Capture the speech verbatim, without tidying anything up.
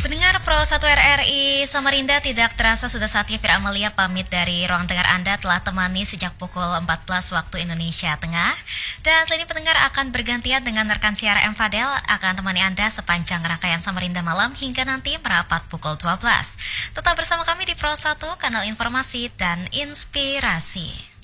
Pendengar Pro satu R R I Samarinda, tidak terasa sudah saatnya Fira Amalia pamit dari ruang dengar Anda, telah temani sejak pukul empat belas waktu Indonesia Tengah. Dan selain ini pendengar akan bergantian dengan rekan siar M Fadel akan temani Anda sepanjang rangkaian Samarinda Malam hingga nanti merapat pukul dua belas. Tetap bersama kami di Pro satu, kanal informasi dan inspirasi.